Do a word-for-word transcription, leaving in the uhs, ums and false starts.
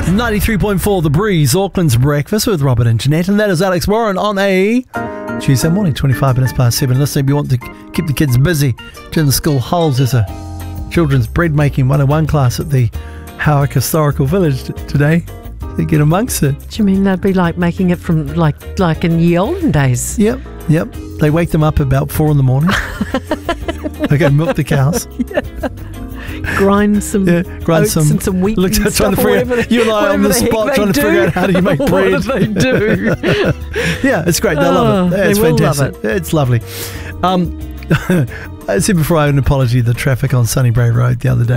ninety-three point four The Breeze, Auckland's breakfast with Robert and Jeanette, and that is Alex Warren on a Tuesday morning, twenty-five minutes past seven. Listen, if you want to keep the kids busy during the school holidays, there's a children's bread making one oh one class at the Howick Historical Village t- today. They get amongst it. Do you mean they'd be like making it from like like in the olden days? Yep, yep. They wake them up about four in the morning. They go milk the cows. Yeah. Grind some yeah, grind oats some, and some wheat look, and trying stuff. To figure out, you and I on the, the spot trying to do. figure out how do you make bread. What do they do? Yeah, it's great. They oh, love it. It's they fantastic. Will love it. It's lovely. Um, I said before I had an apology, the traffic on Sunny Brae Road the other day.